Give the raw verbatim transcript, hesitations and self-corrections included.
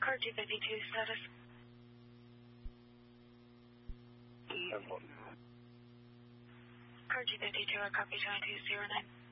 Car two fifty-two status. ten four. Car two fifty-two, I copy twenty-two zero nine.